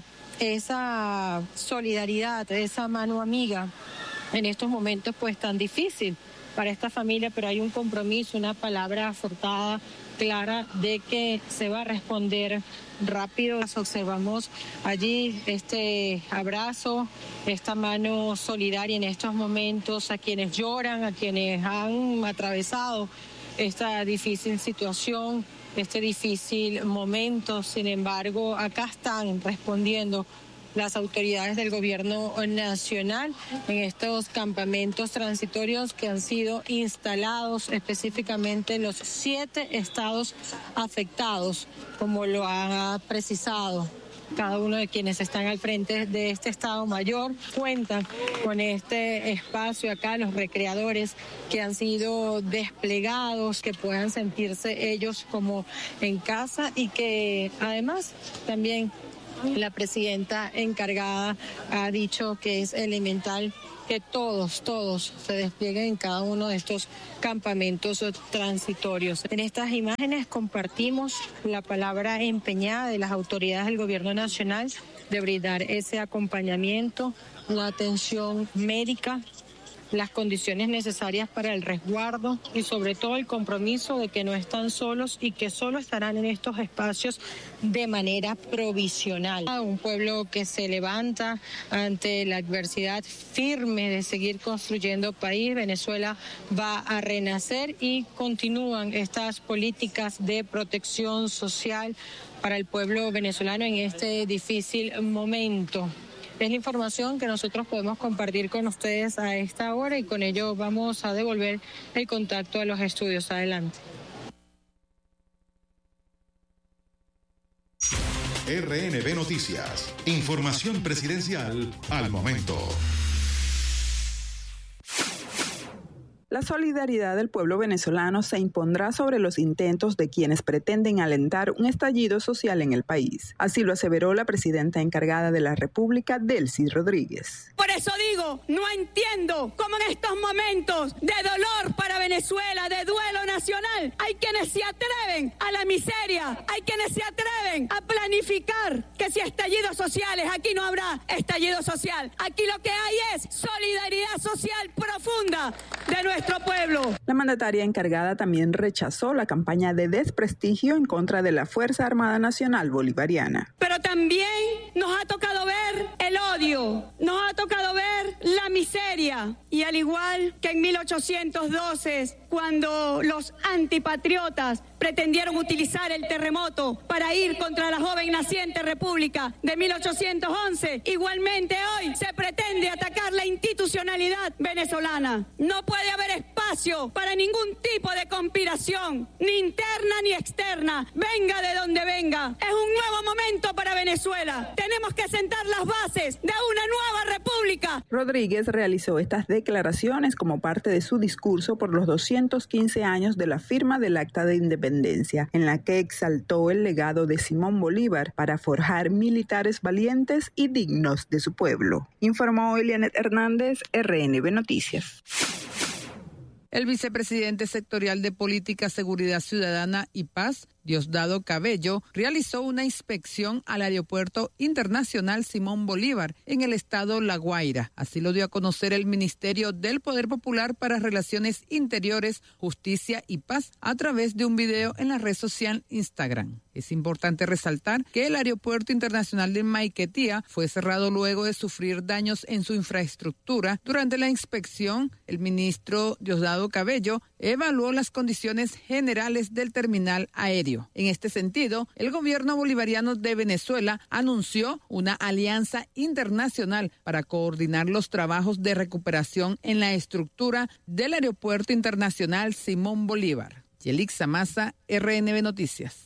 esa solidaridad, esa mano amiga en estos momentos pues tan difícil para esta familia, pero hay un compromiso, una palabra acertada, clara, de que se va a responder rápido. Observamos allí este abrazo, esta mano solidaria en estos momentos a quienes lloran, a quienes han atravesado esta difícil situación, este difícil momento. Sin embargo, acá están respondiendo las autoridades del gobierno nacional en estos campamentos transitorios que han sido instalados específicamente en los siete estados afectados, como lo ha precisado cada uno de quienes están al frente de este Estado Mayor. Cuentan con este espacio acá, los recreadores que han sido desplegados, que puedan sentirse ellos como en casa y que además también la presidenta encargada ha dicho que es elemental que todos, todos se desplieguen en cada uno de estos campamentos transitorios. En estas imágenes compartimos la palabra empeñada de las autoridades del gobierno nacional de brindar ese acompañamiento, la atención médica, las condiciones necesarias para el resguardo y sobre todo el compromiso de que no están solos y que solo estarán en estos espacios de manera provisional. Un pueblo que se levanta ante la adversidad, firme de seguir construyendo país. Venezuela va a renacer y continúan estas políticas de protección social para el pueblo venezolano en este difícil momento. Es la información que nosotros podemos compartir con ustedes a esta hora y con ello vamos a devolver el contacto a los estudios. Adelante. R N B Noticias. Información presidencial al momento. La solidaridad del pueblo venezolano se impondrá sobre los intentos de quienes pretenden alentar un estallido social en el país. Así lo aseveró la presidenta encargada de la República, Delcy Rodríguez. Por eso digo, no entiendo cómo en estos momentos de dolor para Venezuela, de duelo nacional, hay quienes se atreven a la miseria, hay quienes se atreven a planificar que si estallidos sociales, aquí no habrá estallido social. Aquí lo que hay es solidaridad social profunda de nuestro pueblo. La mandataria encargada también rechazó la campaña de desprestigio en contra de la Fuerza Armada Nacional Bolivariana. Pero también nos ha tocado ver el odio, nos ha tocado ver la miseria. Y al igual que en mil ochocientos doce, cuando los antipatriotas pretendieron utilizar el terremoto para ir contra la joven naciente República de mil ochocientos once, igualmente hoy se pretende atacar la institucionalidad venezolana. No puede haber espacio para ningún tipo de conspiración, ni interna ni externa, venga de donde venga. Es un nuevo momento para Venezuela. Tenemos que sentar las bases de una nueva república. Rodríguez realizó estas declaraciones como parte de su discurso por los doscientos quince años de la firma del Acta de Independencia, en la que exaltó el legado de Simón Bolívar para forjar militares valientes y dignos de su pueblo. Informó Elianet Hernández, R N B Noticias. El vicepresidente sectorial de Política, Seguridad Ciudadana y Paz, Diosdado Cabello, realizó una inspección al Aeropuerto Internacional Simón Bolívar en el estado La Guaira. Así lo dio a conocer el Ministerio del Poder Popular para Relaciones Interiores, Justicia y Paz a través de un video en la red social Instagram. Es importante resaltar que el Aeropuerto Internacional de Maiquetía fue cerrado luego de sufrir daños en su infraestructura. Durante la inspección, el ministro Diosdado Cabello evaluó las condiciones generales del terminal aéreo. En este sentido, el gobierno bolivariano de Venezuela anunció una alianza internacional para coordinar los trabajos de recuperación en la estructura del Aeropuerto Internacional Simón Bolívar. Yelixa Maza, R N B Noticias.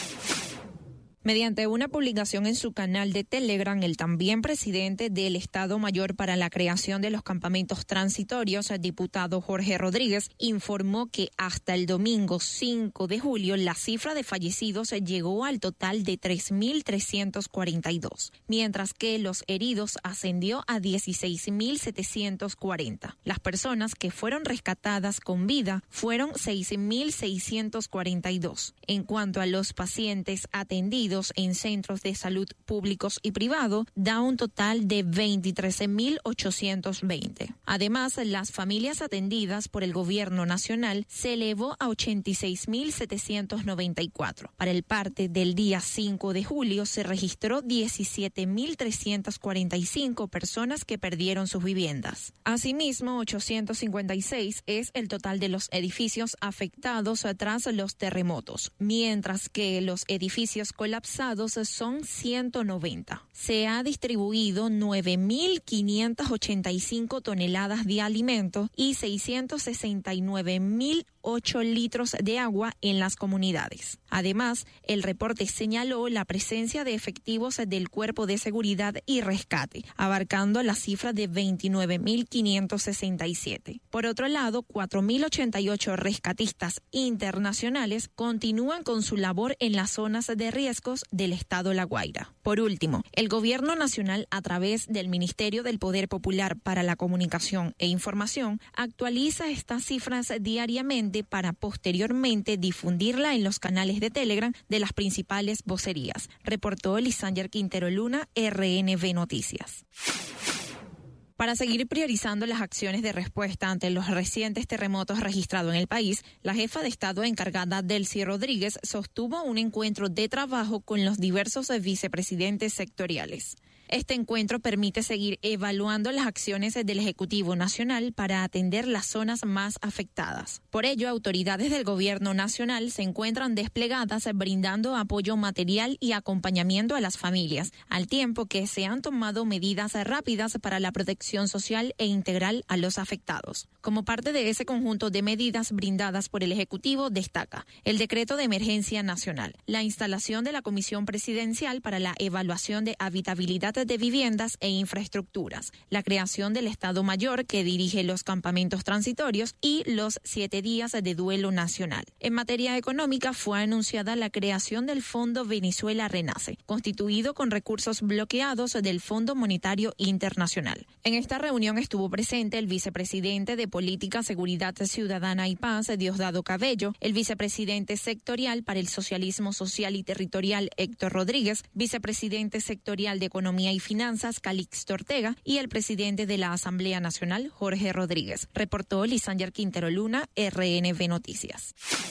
Mediante una publicación en su canal de Telegram, el también presidente del Estado Mayor para la creación de los campamentos transitorios, el diputado Jorge Rodríguez, informó que hasta el domingo cinco de julio la cifra de fallecidos llegó al total de tres mil trescientos cuarenta y dos, mientras que los heridos ascendió a dieciséis mil setecientos cuarenta. Las personas que fueron rescatadas con vida fueron seis mil seiscientos cuarenta y dos. En cuanto a los pacientes atendidos, atendidos en centros de salud públicos y privados da un total de veintitrés mil ochocientos veinte. Además, las familias atendidas por el gobierno nacional se elevó a ochenta y seis mil setecientos noventa y cuatro. Para el parte del día cinco de julio se registró diecisiete mil trescientas cuarenta y cinco personas que perdieron sus viviendas. Asimismo, ochocientos cincuenta y seis es el total de los edificios afectados tras los terremotos, mientras que los edificios colapsados son ciento noventa. Se ha distribuido nueve mil quinientas ochenta y cinco toneladas de alimentos y seiscientos sesenta y nueve mil ocho litros de agua en las comunidades. Además, el reporte señaló la presencia de efectivos del Cuerpo de Seguridad y Rescate, abarcando la cifra de veintinueve mil quinientos sesenta y siete. Por otro lado, cuatro mil ochenta y ocho rescatistas internacionales continúan con su labor en las zonas de riesgos del estado La Guaira. Por último, el Gobierno Nacional, a través del Ministerio del Poder Popular para la Comunicación e Información, actualiza estas cifras diariamente para posteriormente difundirla en los canales de Telegram de las principales vocerías. Reportó Lisander Quintero Luna, R N V Noticias. Para seguir priorizando las acciones de respuesta ante los recientes terremotos registrados en el país, la jefa de Estado encargada, Delcy Rodríguez, sostuvo un encuentro de trabajo con los diversos vicepresidentes sectoriales. Este encuentro permite seguir evaluando las acciones del Ejecutivo Nacional para atender las zonas más afectadas. Por ello, autoridades del Gobierno Nacional se encuentran desplegadas brindando apoyo material y acompañamiento a las familias, al tiempo que se han tomado medidas rápidas para la protección social e integral a los afectados. Como parte de ese conjunto de medidas brindadas por el Ejecutivo, destaca el Decreto de Emergencia Nacional, la instalación de la Comisión Presidencial para la Evaluación de Habitabilidad de Viviendas e Infraestructuras, la creación del Estado Mayor que dirige los campamentos transitorios y los siete días de duelo nacional. En materia económica, fue anunciada la creación del Fondo Venezuela Renace, constituido con recursos bloqueados del Fondo Monetario Internacional. En esta reunión estuvo presente el vicepresidente de Política, Seguridad Ciudadana y Paz, Diosdado Cabello, el vicepresidente sectorial para el Socialismo Social y Territorial, Héctor Rodríguez, vicepresidente sectorial de Economía y Finanzas, Calixto Ortega, y el presidente de la Asamblea Nacional, Jorge Rodríguez. Reportó Lisander Quintero Luna, R N V Noticias.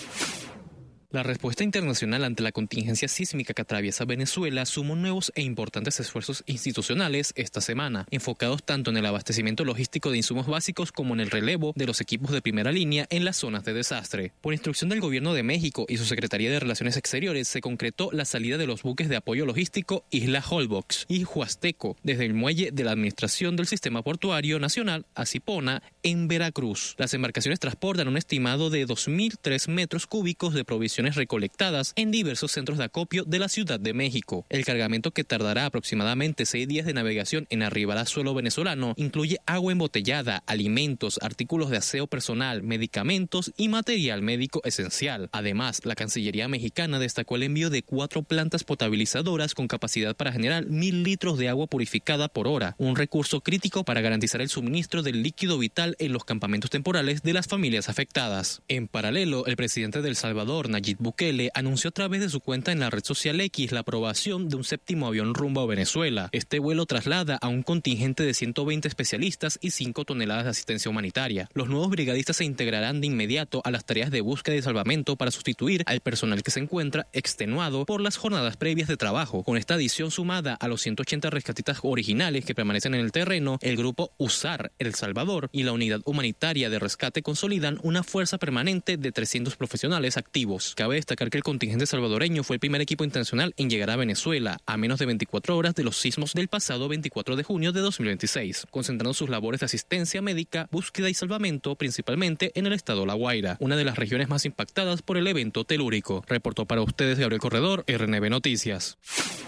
La respuesta internacional ante la contingencia sísmica que atraviesa Venezuela sumó nuevos e importantes esfuerzos institucionales esta semana, enfocados tanto en el abastecimiento logístico de insumos básicos como en el relevo de los equipos de primera línea en las zonas de desastre. Por instrucción del Gobierno de México y su Secretaría de Relaciones Exteriores, se concretó la salida de los buques de apoyo logístico Isla Holbox y Huasteco desde el muelle de la Administración del Sistema Portuario Nacional, Asipona, en Veracruz. Las embarcaciones transportan un estimado de dos mil tres metros cúbicos de provisiones recolectadas en diversos centros de acopio de la Ciudad de México. El cargamento, que tardará aproximadamente seis días de navegación en arribar a suelo venezolano, incluye agua embotellada, alimentos, artículos de aseo personal, medicamentos y material médico esencial. Además, la Cancillería mexicana destacó el envío de cuatro plantas potabilizadoras con capacidad para generar mil litros de agua purificada por hora, un recurso crítico para garantizar el suministro del líquido vital en los campamentos temporales de las familias afectadas. En paralelo, el presidente de El Salvador, Nayib Bukele, anunció a través de su cuenta en la red social X la aprobación de un séptimo avión rumbo a Venezuela. Este vuelo traslada a un contingente de ciento veinte especialistas y cinco toneladas de asistencia humanitaria. Los nuevos brigadistas se integrarán de inmediato a las tareas de búsqueda y salvamento para sustituir al personal que se encuentra extenuado por las jornadas previas de trabajo. Con esta adición sumada a los ciento ochenta rescatistas originales que permanecen en el terreno, el grupo U S A R El Salvador y la Unidad Humanitaria de Rescate consolidan una fuerza permanente de trescientos profesionales activos. Cabe destacar que el contingente salvadoreño fue el primer equipo internacional en llegar a Venezuela a menos de veinticuatro horas de los sismos del pasado veinticuatro de junio de dos mil veintiséis, concentrando sus labores de asistencia médica, búsqueda y salvamento principalmente en el estado La Guaira, una de las regiones más impactadas por el evento telúrico. Reportó para ustedes Gabriel Corredor, R N V Noticias.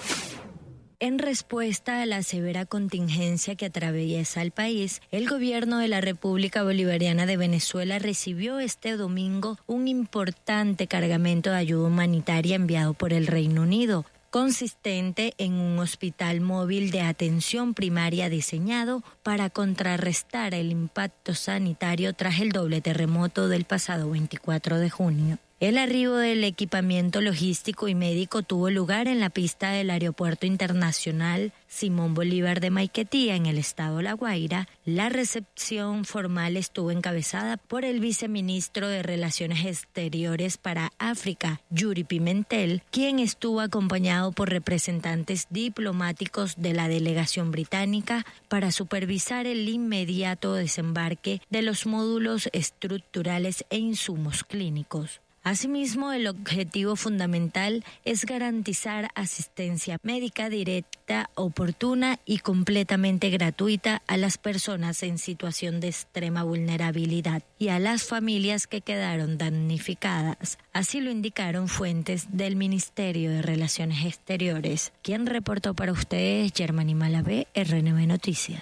En respuesta a la severa contingencia que atraviesa el país, el gobierno de la República Bolivariana de Venezuela recibió este domingo un importante cargamento de ayuda humanitaria enviado por el Reino Unido, consistente en un hospital móvil de atención primaria diseñado para contrarrestar el impacto sanitario tras el doble terremoto del pasado veinticuatro de junio. El arribo del equipamiento logístico y médico tuvo lugar en la pista del Aeropuerto Internacional Simón Bolívar de Maiquetía, en el estado La Guaira. La recepción formal estuvo encabezada por el viceministro de Relaciones Exteriores para África, Yuri Pimentel, quien estuvo acompañado por representantes diplomáticos de la delegación británica para supervisar el inmediato desembarque de los módulos estructurales e insumos clínicos. Asimismo, el objetivo fundamental es garantizar asistencia médica directa, oportuna y completamente gratuita a las personas en situación de extrema vulnerabilidad y a las familias que quedaron damnificadas. Así lo indicaron fuentes del Ministerio de Relaciones Exteriores. Quien reportó para ustedes, Germany Malavé, R N B Noticias.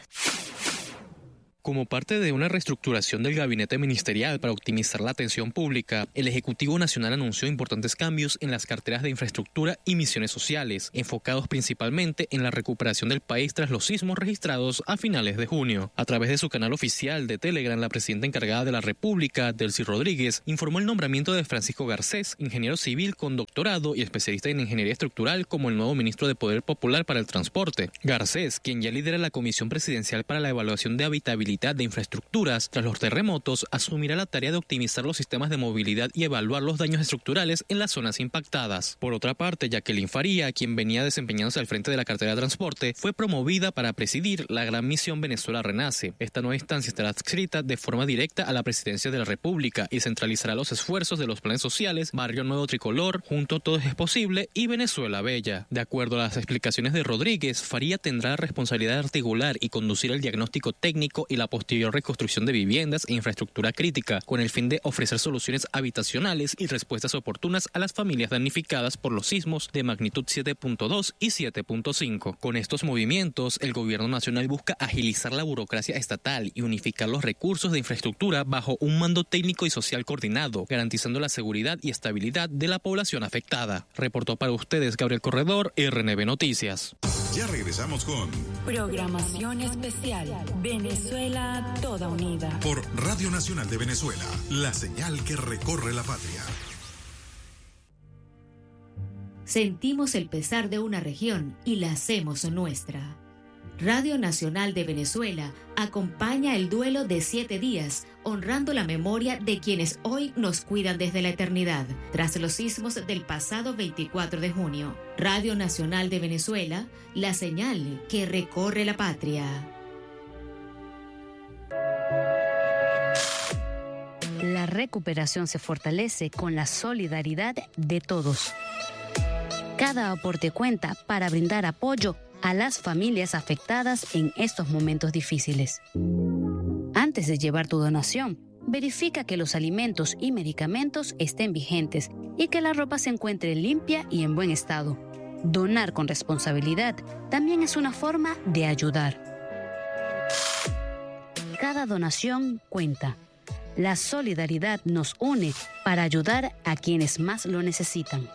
Como parte de una reestructuración del gabinete ministerial para optimizar la atención pública, el Ejecutivo Nacional anunció importantes cambios en las carteras de infraestructura y misiones sociales, enfocados principalmente en la recuperación del país tras los sismos registrados a finales de junio. A través de su canal oficial de Telegram, la presidenta encargada de la República, Delcy Rodríguez, informó el nombramiento de Francisco Garcés, ingeniero civil con doctorado y especialista en ingeniería estructural, como el nuevo ministro de Poder Popular para el Transporte. Garcés, quien ya lidera la Comisión Presidencial para la Evaluación de Habitabilidad de infraestructuras tras los terremotos, asumirá la tarea de optimizar los sistemas de movilidad y evaluar los daños estructurales en las zonas impactadas. Por otra parte, Jacqueline Faría, quien venía desempeñándose al frente de la cartera de transporte, fue promovida para presidir la gran misión Venezuela Renace. Esta nueva instancia estará adscrita de forma directa a la presidencia de la República y centralizará los esfuerzos de los planes sociales Barrio Nuevo Tricolor, Junto Todo es Posible y Venezuela Bella. De acuerdo a las explicaciones de Rodríguez, Faría tendrá la responsabilidad de articular y conducir el diagnóstico técnico y la posterior reconstrucción de viviendas e infraestructura crítica, con el fin de ofrecer soluciones habitacionales y respuestas oportunas a las familias damnificadas por los sismos de magnitud siete punto dos y siete punto cinco. Con estos movimientos, el gobierno nacional busca agilizar la burocracia estatal y unificar los recursos de infraestructura bajo un mando técnico y social coordinado, garantizando la seguridad y estabilidad de la población afectada. Reportó para ustedes Gabriel Corredor, R N B Noticias. Ya regresamos con Programación Especial Venezuela Toda Unida por Radio Nacional de Venezuela, la señal que recorre la patria. Sentimos el pesar de una región y la hacemos nuestra. Radio Nacional de Venezuela acompaña el duelo de siete días, honrando la memoria de quienes hoy nos cuidan desde la eternidad, tras los sismos del pasado veinticuatro de junio. Radio Nacional de Venezuela, la señal que recorre la patria. La recuperación se fortalece con la solidaridad de todos. Cada aporte cuenta para brindar apoyo a las familias afectadas en estos momentos difíciles. Antes de llevar tu donación, verifica que los alimentos y medicamentos estén vigentes y que la ropa se encuentre limpia y en buen estado. Donar con responsabilidad también es una forma de ayudar. Cada donación cuenta. La solidaridad nos une para ayudar a quienes más lo necesitan.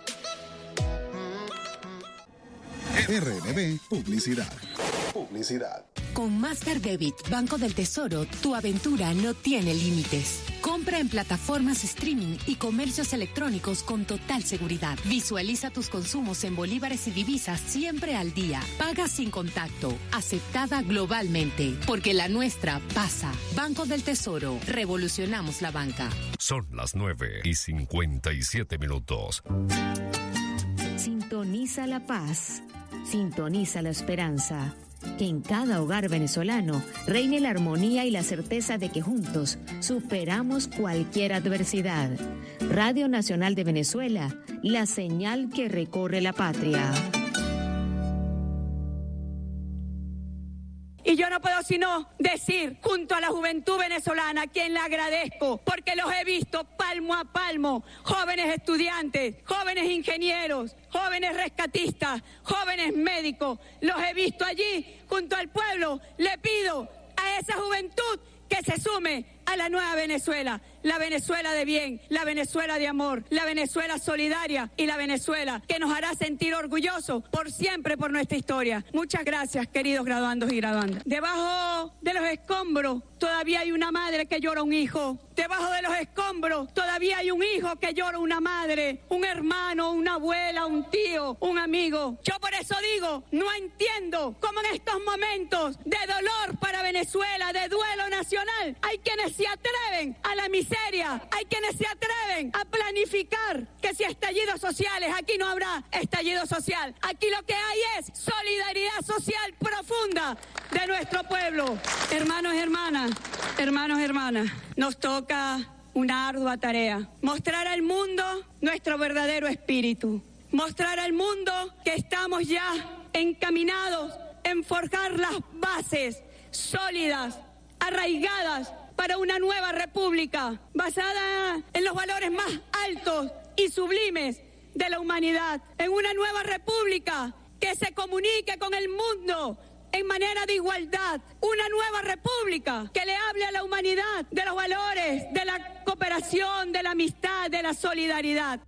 R N B Publicidad. Publicidad. Con Master Debit, Banco del Tesoro, tu aventura no tiene límites. Compra en plataformas streaming y comercios electrónicos con total seguridad. Visualiza tus consumos en bolívares y divisas siempre al día. Paga sin contacto. Aceptada globalmente. Porque la nuestra pasa. Banco del Tesoro. Revolucionamos la banca. Son las nueve y cincuenta y siete minutos. Sintoniza la paz. Sintoniza la esperanza. Que en cada hogar venezolano reine la armonía y la certeza de que juntos superamos cualquier adversidad. Radio Nacional de Venezuela, la señal que recorre la patria. Y yo no puedo sino decir, junto a la juventud venezolana, a quien le agradezco, porque los he visto palmo a palmo, jóvenes estudiantes, jóvenes ingenieros, jóvenes rescatistas, jóvenes médicos, los he visto allí junto al pueblo. Le pido a esa juventud que se sume a la nueva Venezuela. la Venezuela de bien, la Venezuela de amor, la Venezuela solidaria y la Venezuela que nos hará sentir orgullosos por siempre por nuestra historia. Muchas gracias, queridos graduandos y graduandas. Debajo de los escombros todavía hay una madre que llora un hijo. Debajo de los escombros todavía hay un hijo que llora una madre, un hermano, una abuela, un tío, un amigo. Yo por eso digo, no entiendo cómo en estos momentos de dolor para Venezuela, de duelo nacional, hay quienes se atreven a la miseria, hay quienes se atreven a planificar que si estallidos sociales, aquí no habrá estallido social. Aquí lo que hay es solidaridad social profunda de nuestro pueblo. Hermanos y hermanas, hermanos y hermanas, nos toca una ardua tarea, mostrar al mundo nuestro verdadero espíritu, mostrar al mundo que estamos ya encaminados en forjar las bases sólidas, arraigadas para una nueva república, basada en los valores más altos y sublimes de la humanidad, en una nueva república que se comunique con el mundo en manera de igualdad, una nueva república que le hable a la humanidad de los valores, de la cooperación, de la amistad, de la solidaridad.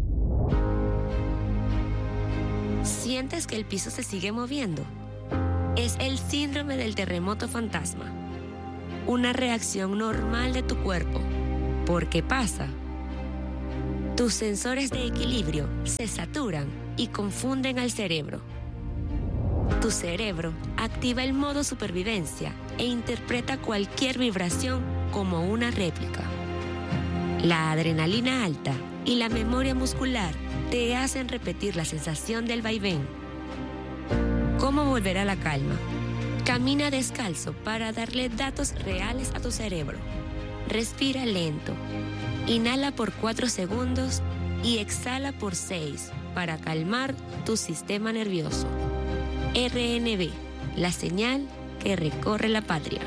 ¿Sientes que el piso se sigue moviendo? Es el síndrome del terremoto fantasma, una reacción normal de tu cuerpo. ¿Por qué pasa? Tus sensores de equilibrio se saturan y confunden al cerebro. Tu cerebro activa el modo supervivencia e interpreta cualquier vibración como una réplica. La adrenalina alta y la memoria muscular te hacen repetir la sensación del vaivén. ¿Cómo volver a la calma? Camina descalzo para darle datos reales a tu cerebro. Respira lento. Inhala por cuatro segundos y exhala por seis para calmar tu sistema nervioso. R N V, la señal que recorre la patria.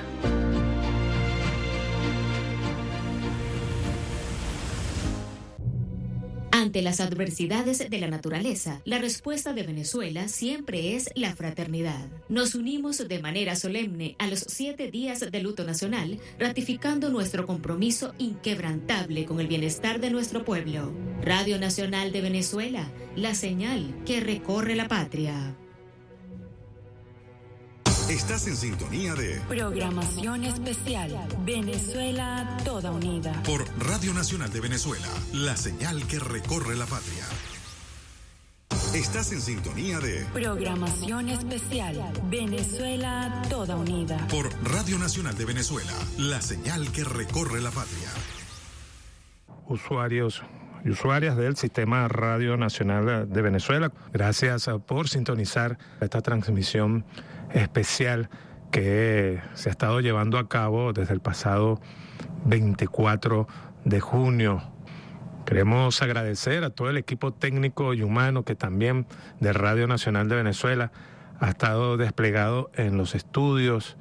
Ante las adversidades de la naturaleza, la respuesta de Venezuela siempre es la fraternidad. Nos unimos de manera solemne a los siete días de luto nacional, ratificando nuestro compromiso inquebrantable con el bienestar de nuestro pueblo. Radio Nacional de Venezuela, la señal que recorre la patria. Estás en sintonía de Programación Especial Venezuela Toda Unida por Radio Nacional de Venezuela, la señal que recorre la patria. Estás en sintonía de Programación Especial Venezuela Toda Unida por Radio Nacional de Venezuela, la señal que recorre la patria. Usuarios y usuarias del Sistema Radio Nacional de Venezuela, gracias por sintonizar esta transmisión especial que se ha estado llevando a cabo desde el pasado veinticuatro de junio. Queremos agradecer a todo el equipo técnico y humano que también de Radio Nacional de Venezuela ha estado desplegado en los estudios,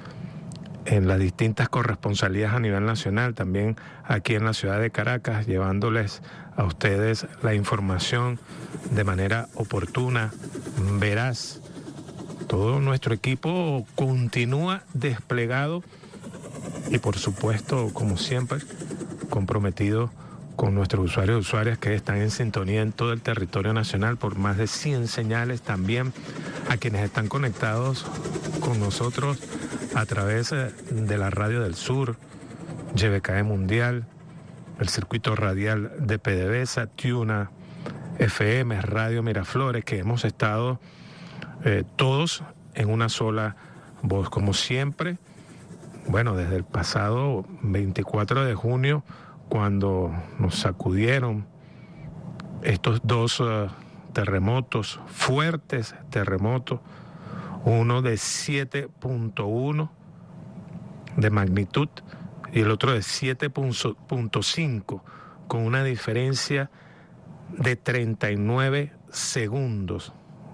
en las distintas corresponsalías a nivel nacional, también aquí en la ciudad de Caracas, llevándoles a ustedes la información de manera oportuna, veraz. Todo nuestro equipo continúa desplegado y, por supuesto, como siempre, comprometido con nuestros usuarios y usuarias que están en sintonía en todo el territorio nacional por más de cien señales, también a quienes están conectados con nosotros a través de la Radio del Sur, Y B K E Mundial, el circuito radial de PDVSA, Tuna, F M, Radio Miraflores, que hemos estado eh, todos en una sola voz, como siempre. Bueno, desde el pasado veinticuatro de junio, cuando nos sacudieron estos dos uh, terremotos, fuertes terremotos, uno de siete punto uno de magnitud y el otro de siete punto cinco, con una diferencia de treinta y nueve segundos.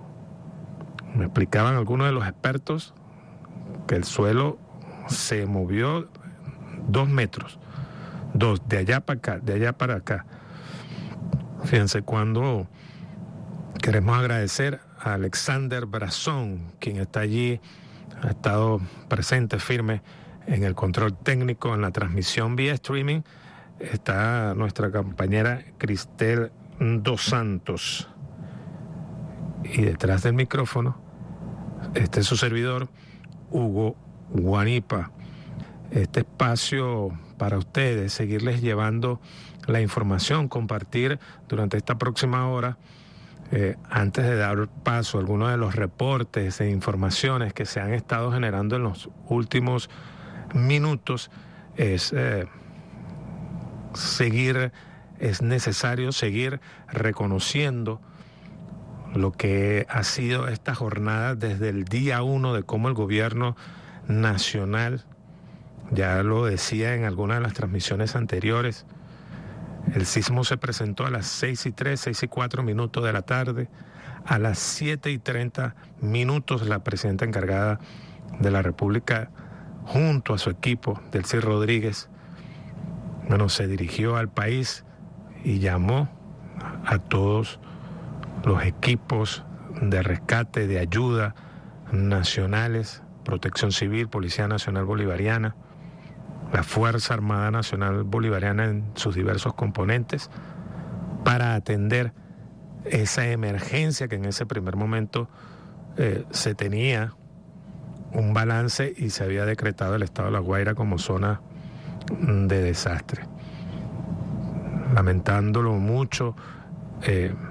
Me explicaban algunos de los expertos que el suelo se movió dos metros, dos, de allá para acá, de allá para acá. Fíjense, cuando queremos agradecer a Alexander Brazón, quien está allí, ha estado presente, firme en el control técnico, en la transmisión vía streaming, está nuestra compañera Cristel Dos Santos. Y detrás del micrófono, este es su servidor, Hugo Guanipa. Este espacio para ustedes, seguirles llevando la información, compartir durante esta próxima hora, eh, antes de dar paso a algunos de los reportes e informaciones que se han estado generando en los últimos minutos, es eh, seguir, es necesario seguir reconociendo lo que ha sido esta jornada desde el día uno de cómo el gobierno nacional, ya lo decía en algunas de las transmisiones anteriores, el sismo se presentó a las seis y tres, seis y cuatro minutos de la tarde. A las siete y treinta minutos la presidenta encargada de la República, junto a su equipo, Delcy Rodríguez, bueno, se dirigió al país y llamó a todos los equipos de rescate, de ayuda nacionales, Protección Civil, Policía Nacional Bolivariana, la Fuerza Armada Nacional Bolivariana en sus diversos componentes, para atender esa emergencia que en ese primer momento eh, se tenía un balance y se había decretado el estado de La Guaira como zona de desastre. Lamentándolo mucho, eh,